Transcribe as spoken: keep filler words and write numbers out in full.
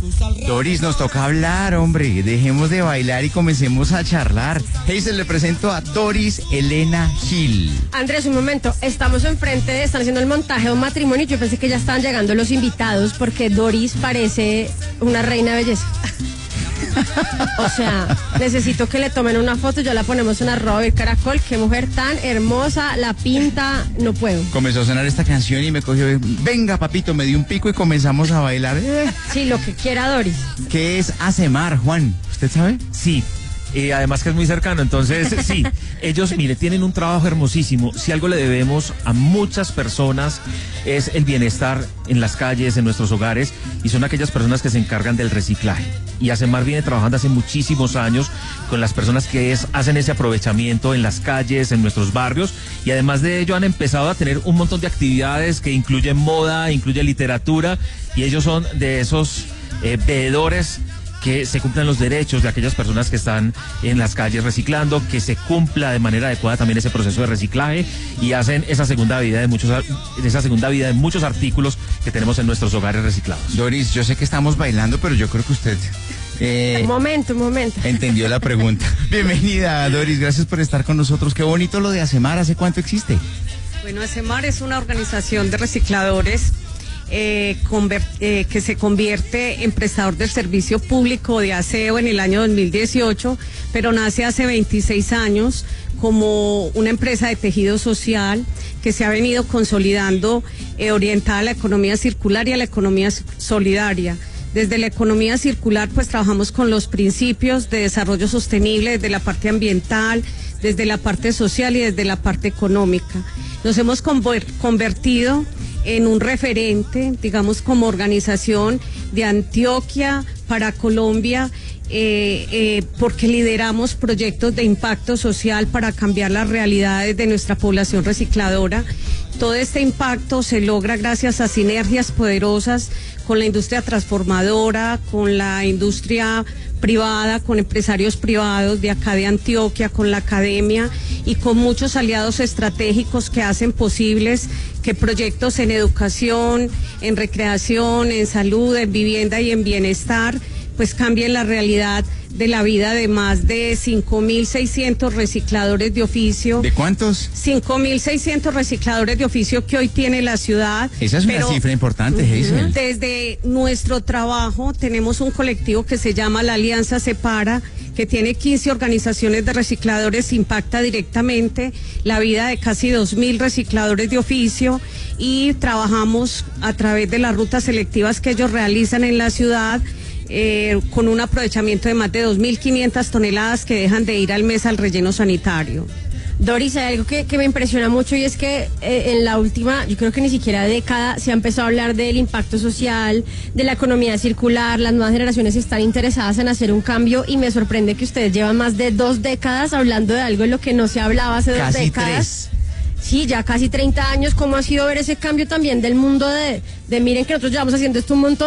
Doris, nos toca hablar, hombre. Dejemos de bailar y comencemos a charlar. Hazel, le presento a Doris Elena Gil. Andrés, un momento. Estamos enfrente, están haciendo el montaje de un matrimonio y yo pensé que ya estaban llegando los invitados porque Doris parece una reina de belleza. O sea, necesito que le tomen una foto, ya la ponemos en arroba el caracol. Qué mujer tan hermosa, la pinta, no puedo. Comenzó a sonar esta canción y me cogió, venga papito, me dio un pico y comenzamos a bailar. Sí, lo que quiera Doris. ¿Qué es Acemar, Juan? ¿Usted sabe? Sí. Eh, además que es muy cercano, entonces sí, ellos, mire, tienen un trabajo hermosísimo. Si algo le debemos a muchas personas es el bienestar en las calles, en nuestros hogares, y son aquellas personas que se encargan del reciclaje. Y Acemar viene trabajando hace muchísimos años con las personas que es, hacen ese aprovechamiento en las calles, en nuestros barrios, y además de ello han empezado a tener un montón de actividades que incluyen moda, incluyen literatura, y ellos son de esos eh, veedores que se cumplan los derechos de aquellas personas que están en las calles reciclando, que se cumpla de manera adecuada también ese proceso de reciclaje y hacen esa segunda vida de muchos, esa segunda vida de muchos artículos que tenemos en nuestros hogares reciclados. Doris, yo sé que estamos bailando, pero yo creo que usted... Eh, un momento, un momento. Entendió la pregunta. Bienvenida, Doris, gracias por estar con nosotros. Qué bonito lo de Acemar, ¿hace cuánto existe? Bueno, Acemar es una organización de recicladores Eh, eh, que se convierte en prestador del servicio público de aseo en el año dos mil dieciocho, pero nace hace veintiséis años como una empresa de tejido social que se ha venido consolidando eh, orientada a la economía circular y a la economía solidaria. Desde la economía circular, pues trabajamos con los principios de desarrollo sostenible desde la parte ambiental, desde la parte social y desde la parte económica. Nos hemos convertido en un referente, digamos, como organización de Antioquia para Colombia, eh, eh, porque lideramos proyectos de impacto social para cambiar las realidades de nuestra población recicladora. Todo este impacto se logra gracias a sinergias poderosas con la industria transformadora, con la industria privada, con empresarios privados de acá de Antioquia, con la academia y con muchos aliados estratégicos que hacen posibles que proyectos en educación, en recreación, en salud, en vivienda y en bienestar, pues cambien la realidad de la vida de más de cinco mil seiscientos recicladores de oficio. ¿De cuántos? cinco mil seiscientos recicladores de oficio que hoy tiene la ciudad. Esa es pero, una cifra importante, Hazel. Desde nuestro trabajo tenemos un colectivo que se llama la Alianza Separa, que tiene quince organizaciones de recicladores, impacta directamente la vida de casi dos mil recicladores de oficio y trabajamos a través de las rutas selectivas que ellos realizan en la ciudad. Eh, con un aprovechamiento de más de dos mil quinientas toneladas que dejan de ir al mes al relleno sanitario. Doris, hay algo que, que me impresiona mucho y es que eh, en la última, yo creo que ni siquiera década, se ha empezado a hablar del impacto social, de la economía circular, las nuevas generaciones están interesadas en hacer un cambio y me sorprende que ustedes llevan más de dos décadas hablando de algo en lo que no se hablaba hace Casi dos décadas. tres. Sí, ya casi treinta años. ¿Cómo ha sido ver ese cambio también del mundo de, de miren que nosotros llevamos haciendo esto un montón?